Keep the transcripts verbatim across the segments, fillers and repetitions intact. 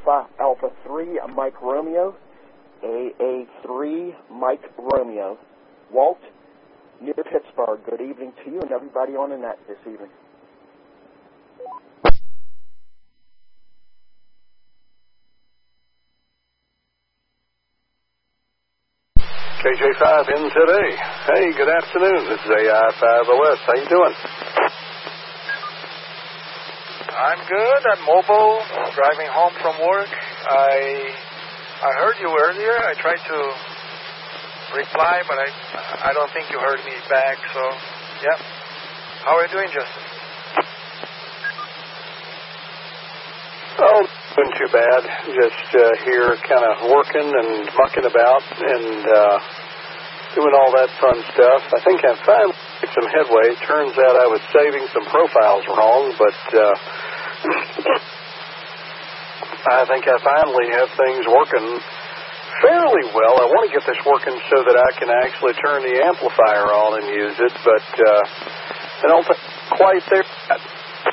Alpha, Alpha three, Mike Romeo, A A three, Mike Romeo. Walt, near Pittsburgh, good evening to you and everybody on the net this evening. K J five in today. Hey, good afternoon. This is A I five O S. How you doing? I'm good. I'm mobile, driving home from work. I I heard you earlier. I tried to reply, but I I don't think you heard me back. So, yeah. How are you doing, Justin? Oh, doing too bad. Just uh, here kind of working and mucking about and uh, doing all that fun stuff. I think I finally made some headway. Turns out I was saving some profiles wrong, but uh, I think I finally have things working fairly well. I want to get this working so that I can actually turn the amplifier on and use it, but uh, I don't think quite there yet.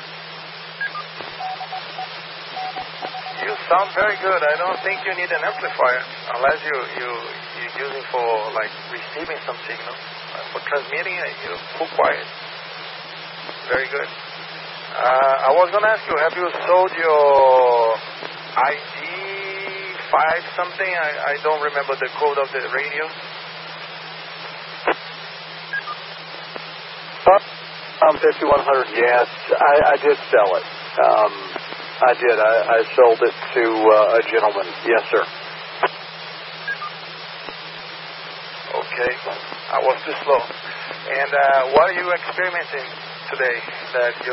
You sound very good. I don't think you need an amplifier unless you, you, you're using for, like, receiving some signal. Uh, for transmitting, uh, you're full quiet. Very good. Uh, I was going to ask you, have you sold your I D five something? I, I don't remember the code of the radio. Um, fifty-one hundred, yes, I, I did sell it. Um, I did. I, I sold it to uh, a gentleman. Yes, sir. Okay. I was too slow. And uh, what are you experimenting today that you